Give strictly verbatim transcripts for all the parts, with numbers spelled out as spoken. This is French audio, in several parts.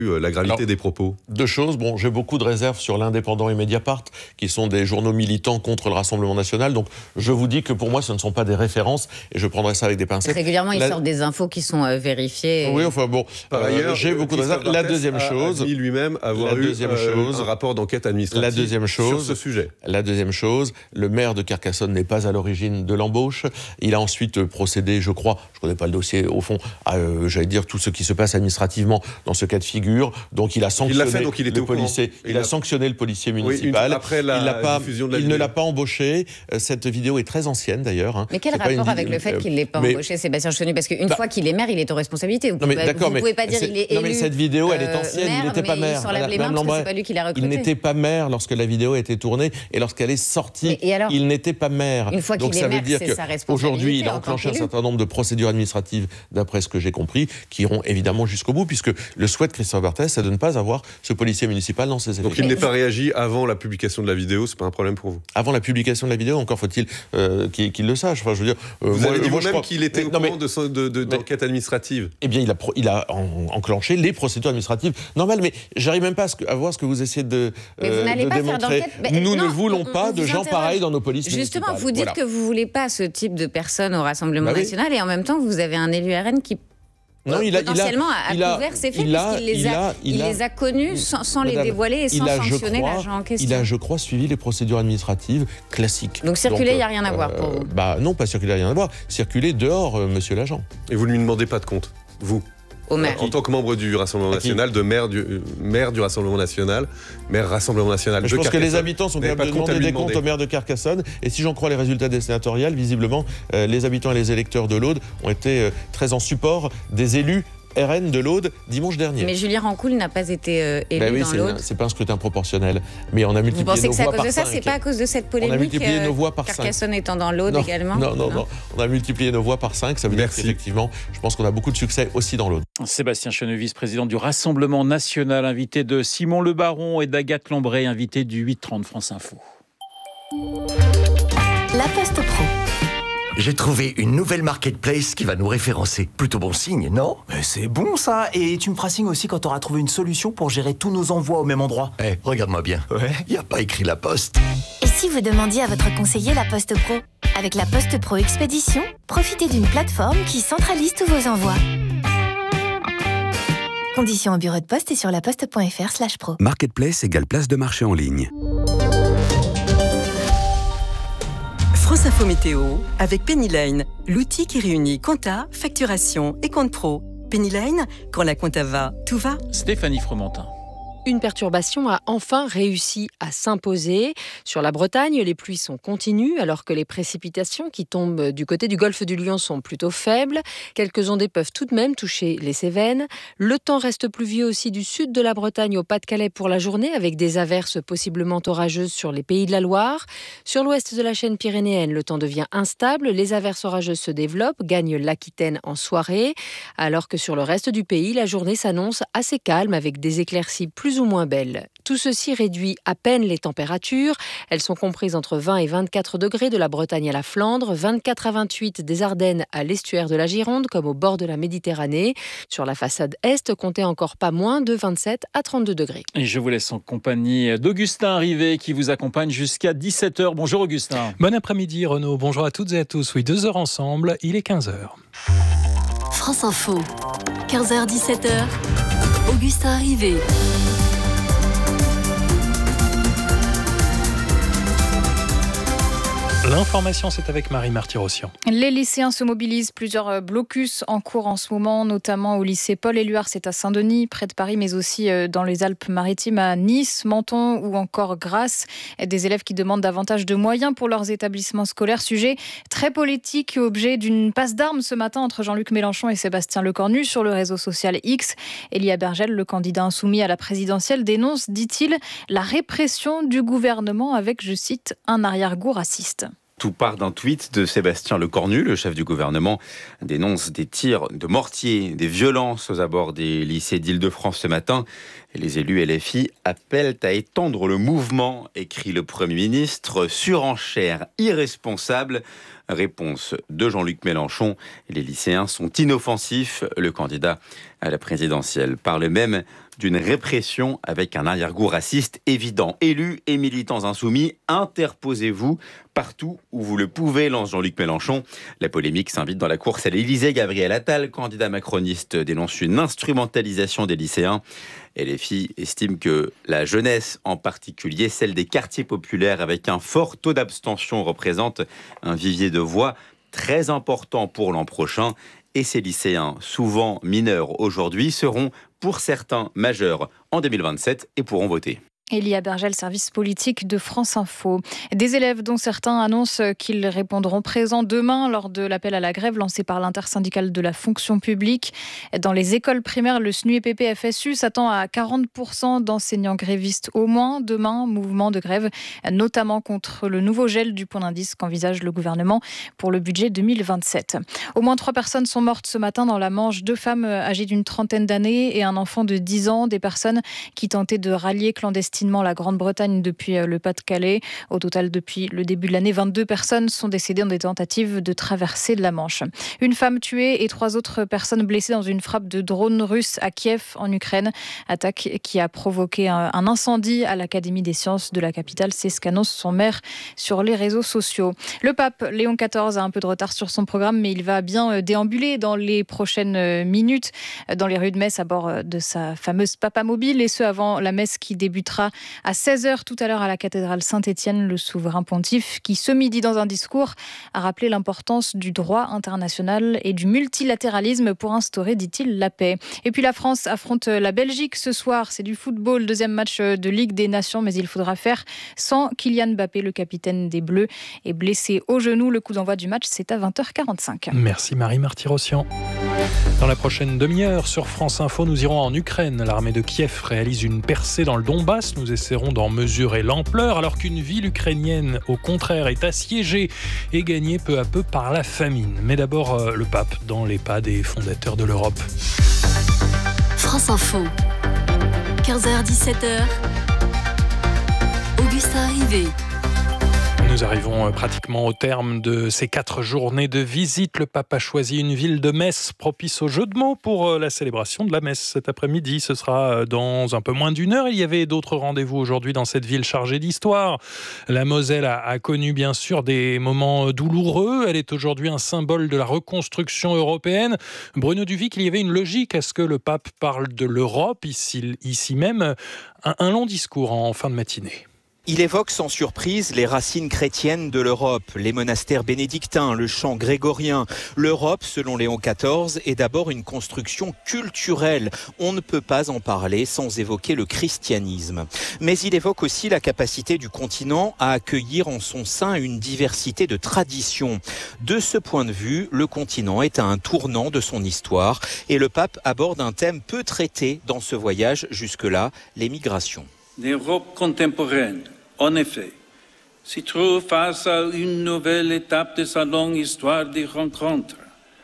la gravité Alors, des propos? Deux choses. Bon, j'ai beaucoup de réserves sur l'Indépendant et Mediapart, qui sont des journaux militants contre le Rassemblement national. Donc, je vous dis que pour moi, ce ne sont pas des références, et je prendrai ça avec des pincettes. Régulièrement, La... ils sortent des infos qui sont euh, vérifiées. Et... Oui, enfin bon. Par euh, ailleurs, j'ai beaucoup de réserves. La deuxième chose. A admis lui-même avoir la eu deuxième euh, chose, un rapport d'enquête administrative. La deuxième chose, sur ce sujet. La deuxième chose, le maire de Carcassonne n'est pas à l'origine de l'embauche. Il a ensuite procédé, je crois, je ne connais pas le dossier au fond, à, euh, j'allais dire, tout ce qui se passe administrativement dans ce cas de figure. Donc, il a sanctionné. Il l'a fait, donc il était le policier. Il, il a, a sanctionné le policier municipal. Oui, une, après la il, l'a pas, diffusion de la il vidéo. ne l'a pas embauché. Cette vidéo est très ancienne d'ailleurs. Hein. Mais quel c'est rapport une... avec le fait qu'il ne l'ait pas mais... embauché, Sébastien Chenu? Parce qu'une bah... fois qu'il est maire, il est aux responsabilités. Vous non, mais, ne pouvez, pouvez pas dire qu'il est élu. Non, mais cette vidéo, elle est ancienne. Euh, maire, il n'était pas maire. Il s'enlève les mains parce que c'est pas lui qui l'a recruté. Il n'était pas maire lorsque la vidéo a été tournée et lorsqu'elle est sortie. Et alors, il n'était pas maire. Une fois qu'il Donc est ça maire, veut dire c'est sa responsabilité. Aujourd'hui, il a enclenché un certain nombre de procédures administratives, d'après ce que j'ai compris, qui iront évidemment jusqu'au bout, puisque le souhait de Christophe Barthès, c'est de ne pas avoir ce policier municipal dans ses effectifs. Donc il n'ait pas réagi avant la publication de la vidéo, c'est pas un problème pour vous? Avant la publication de la vidéo, encore faut-il euh, qu'il, qu'il le sache. Enfin, je veux dire, euh, vous moi, avez dit moi, vous-même crois... qu'il était mais, au non, courant mais, de, de, de, mais, d'enquête administrative. Eh bien, il a, il a en, enclenché les procédures administratives normales, mais j'arrive même pas à, ce, à voir ce que vous essayez de, mais vous euh, n'allez de pas démontrer. Faire d'enquête. Nous non, ne voulons on, pas on de gens interroge. pareils dans nos polices Justement, municipales. vous dites voilà. que vous voulez pas ce type de personnes au Rassemblement bah oui. national, et en même temps, vous avez un élu R N qui Non, il a, potentiellement il a, a, a couvert ses faits, il a, puisqu'il les a, a, il il a, les a connus sans, sans Madame, les dévoiler et sans a, sanctionner crois, l'agent en question. Il a, je crois, suivi les procédures administratives classiques. Donc circuler, il n'y a rien à euh, voir pour vous? Bah non, pas circuler, il n'y a rien à voir. Circuler dehors, euh, monsieur l'agent. Et vous ne lui demandez pas de compte, vous? Au maire. En tant que membre du Rassemblement national, de maire du, euh, maire du Rassemblement national, maire Rassemblement national. Je pense que les habitants sont capables de demander des comptes au maire de Carcassonne. Et si j'en crois les résultats des sénatoriales, visiblement, euh, les habitants et les électeurs de l'Aude ont été euh, très en support des élus R N de l'Aude dimanche dernier. Mais Julien Rancoul n'a pas été euh, élu ben oui, dans c'est l'Aude. Une, c'est pas un scrutin proportionnel, mais on a multiplié Vous pensez nos que c'est à voix cause de ça? cinq. C'est pas à cause de cette polémique? On a multiplié euh, nos voix par cinq. Carcassonne étant dans l'Aude non, également. Non, non, non, non. On a multiplié nos voix par cinq. Ça veut Merci. dire qu'effectivement, je pense qu'on a beaucoup de succès aussi dans l'Aude. Sébastien Chenu, vice-président du Rassemblement national, invité de Simon Le Baron et d'Agathe Lambray, invité du huit trente France Info. La Poste Pro. J'ai trouvé une nouvelle marketplace qui va nous référencer. Plutôt bon signe, non? Mais c'est bon ça. Et tu me feras signe aussi quand tu auras trouvé une solution pour gérer tous nos envois au même endroit. Eh, hey, regarde-moi bien. Ouais. Y a pas écrit La Poste. Et si vous demandiez à votre conseiller La Poste Pro? Avec La Poste Pro Expédition, profitez d'une plateforme qui centralise tous vos envois. Conditions au bureau de poste et sur laposte.fr slash pro. Marketplace égale place de marché en ligne. France Info Météo avec Pennyline, l'outil qui réunit compta, facturation et compte pro. Pennyline, quand la compta va, tout va. Stéphanie Fromentin. Une perturbation a enfin réussi à s'imposer. Sur la Bretagne, les pluies sont continues alors que les précipitations qui tombent du côté du golfe du Lion sont plutôt faibles. Quelques ondées peuvent tout de même toucher les Cévennes. Le temps reste pluvieux aussi du sud de la Bretagne au Pas-de-Calais pour la journée avec des averses possiblement orageuses sur les Pays de la Loire. Sur l'ouest de la chaîne pyrénéenne, le temps devient instable. Les averses orageuses se développent, gagnent l'Aquitaine en soirée. Alors que sur le reste du pays, la journée s'annonce assez calme avec des éclaircies plus ou moins belles. Tout ceci réduit à peine les températures. Elles sont comprises entre vingt et vingt-quatre degrés de la Bretagne à la Flandre, vingt-quatre à vingt-huit des Ardennes à l'estuaire de la Gironde, comme au bord de la Méditerranée. Sur la façade est, comptez encore pas moins de vingt-sept à trente-deux degrés. Et je vous laisse en compagnie d'Augustin Rivet qui vous accompagne jusqu'à dix-sept heures. Bonjour Augustin. Bon après-midi Renaud, bonjour à toutes et à tous. Oui, deux heures ensemble, il est quinze heures. France Info, quinze heures dix-sept heures, Augustin Rivet. L'information, c'est avec Marie Marty-Rossian. Les lycéens se mobilisent. Plusieurs blocus en cours en ce moment, notamment au lycée Paul-Éluard, c'est à Saint-Denis, près de Paris, mais aussi dans les Alpes-Maritimes, à Nice, Menton ou encore Grasse. Des élèves qui demandent davantage de moyens pour leurs établissements scolaires. Sujet très politique, objet d'une passe d'armes ce matin entre Jean-Luc Mélenchon et Sébastien Lecornu sur le réseau social X. Elia Bergel, le candidat insoumis à la présidentielle, dénonce, dit-il, la répression du gouvernement avec, je cite, un arrière-goût raciste. Tout part d'un tweet de Sébastien Lecornu, le chef du gouvernement, dénonce des tirs de mortier, des violences aux abords des lycées d'Île-de-France ce matin. Et les élus L F I appellent à étendre le mouvement, écrit le Premier ministre, surenchère irresponsable. Réponse de Jean-Luc Mélenchon. Les lycéens sont inoffensifs. Le candidat à la présidentielle parle même d'une répression avec un arrière-goût raciste évident. Élus et militants insoumis, interposez-vous partout où vous le pouvez, lance Jean-Luc Mélenchon. La polémique s'invite dans la course à l'Élysée. Gabriel Attal, candidat macroniste, dénonce une instrumentalisation des lycéens. Et les filles estiment que la jeunesse, en particulier celle des quartiers populaires avec un fort taux d'abstention, représente un vivier de voix très important pour l'an prochain. Et ces lycéens, souvent mineurs aujourd'hui, seront pour certains majeurs en deux mille vingt-sept et pourront voter. Elia Bergel, service politique de France Info. Des élèves dont certains annoncent qu'ils répondront présents demain lors de l'appel à la grève lancé par l'intersyndicale de la fonction publique. Dans les écoles primaires, le S N U E P P F S U s'attend à quarante pour cent d'enseignants grévistes au moins demain, mouvement de grève, notamment contre le nouveau gel du point d'indice qu'envisage le gouvernement pour le budget deux mille vingt-sept. Au moins trois personnes sont mortes ce matin dans la Manche, deux femmes âgées d'une trentaine d'années et un enfant de dix ans, des personnes qui tentaient de rallier clandestinement la Grande-Bretagne depuis le Pas-de-Calais. Au total, depuis le début de l'année, vingt-deux personnes sont décédées dans des tentatives de traversée de la Manche. Une femme tuée et trois autres personnes blessées dans une frappe de drone russe à Kiev, en Ukraine. Attaque qui a provoqué un incendie à l'Académie des sciences de la capitale. C'est ce qu'annonce son maire sur les réseaux sociaux. Le pape Léon quatorze a un peu de retard sur son programme, mais il va bien déambuler dans les prochaines minutes dans les rues de Metz à bord de sa fameuse Papamobile, et ce avant la messe qui débutera à seize heures tout à l'heure à la cathédrale Saint-Étienne. Le souverain pontife qui, ce midi, dans un discours, a rappelé l'importance du droit international et du multilatéralisme pour instaurer, dit-il, la paix. Et puis la France affronte la Belgique ce soir. C'est du football, deuxième match de Ligue des Nations, mais il faudra faire sans Kylian Mbappé. Le capitaine des Bleus est blessé au genou. Le coup d'envoi du match, c'est à vingt heures quarante-cinq. Merci Marie Marty-Rossian. Dans la prochaine demi-heure sur France Info, nous irons en Ukraine. L'armée de Kiev réalise une percée dans le Donbass. Nous essaierons d'en mesurer l'ampleur, alors qu'une ville ukrainienne, au contraire, est assiégée et gagnée peu à peu par la famine. Mais d'abord, euh, le pape dans les pas des fondateurs de l'Europe. France Info, quinze heures dix-sept heures, Augustin Rivet. Nous arrivons pratiquement au terme de ces quatre journées de visite. Le pape a choisi une ville de Metz propice au jeu de mots pour la célébration de la messe cet après-midi. Ce sera dans un peu moins d'une heure. Il y avait d'autres rendez-vous aujourd'hui dans cette ville chargée d'histoire. La Moselle a, a connu bien sûr des moments douloureux. Elle est aujourd'hui un symbole de la reconstruction européenne. Bruno Duvic, il y avait une logique à ce que le pape parle de l'Europe, ici, ici même. Un, un long discours en fin de matinée. Il évoque sans surprise les racines chrétiennes de l'Europe, les monastères bénédictins, le chant grégorien. L'Europe, selon Léon quatorze, est d'abord une construction culturelle. On ne peut pas en parler sans évoquer le christianisme. Mais il évoque aussi la capacité du continent à accueillir en son sein une diversité de traditions. De ce point de vue, le continent est à un tournant de son histoire et le pape aborde un thème peu traité dans ce voyage jusque-là, les migrations. L'Europe contemporaine, en effet, s'y trouve face à une nouvelle étape de sa longue histoire de rencontres,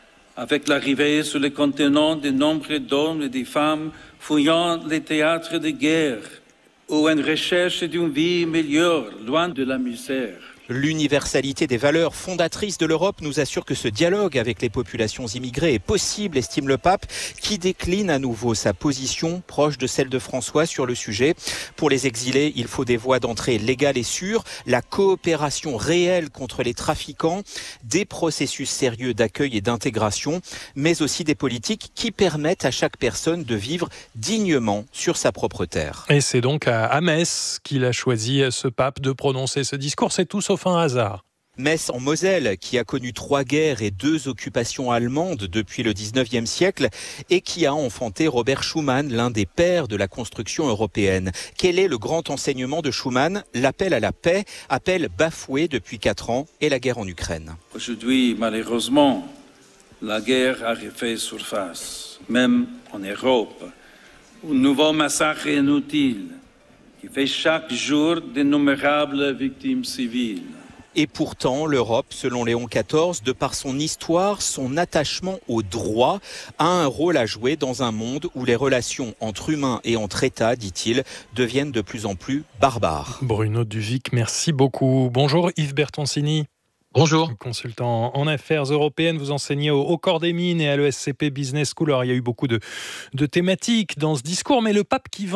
avec l'arrivée sur le continent de nombreux d'hommes et de femmes fouillant les théâtres de guerre ou en recherche d'une vie meilleure, loin de la misère. L'universalité des valeurs fondatrices de l'Europe nous assure que ce dialogue avec les populations immigrées est possible, estime le pape, qui décline à nouveau sa position proche de celle de François sur le sujet. Pour les exilés, il faut des voies d'entrée légales et sûres, la coopération réelle contre les trafiquants, des processus sérieux d'accueil et d'intégration, mais aussi des politiques qui permettent à chaque personne de vivre dignement sur sa propre terre. Et c'est donc à Metz qu'il a choisi, ce pape, de prononcer ce discours. C'est tout sauf un hasard. Metz en Moselle, qui a connu trois guerres et deux occupations allemandes depuis le dix-neuvième siècle et qui a enfanté Robert Schuman, l'un des pères de la construction européenne. Quel est le grand enseignement de Schuman ? L'appel à la paix, appel bafoué depuis quatre ans, et la guerre en Ukraine. Aujourd'hui, malheureusement, la guerre a refait surface, même en Europe. Un nouveau massacre inutile qui fait chaque jour d'innombrables victimes civiles. Et pourtant, l'Europe, selon Léon quatorze, de par son histoire, son attachement au droit, a un rôle à jouer dans un monde où les relations entre humains et entre États, dit-il, deviennent de plus en plus barbares. Bruno Duvic, merci beaucoup. Bonjour Yves Bertoncini. Bonjour. Consultant en affaires européennes, vous enseignez au, au Corps des Mines et à l'E S C P Business School. Alors, il y a eu beaucoup de, de thématiques dans ce discours, mais le pape qui vend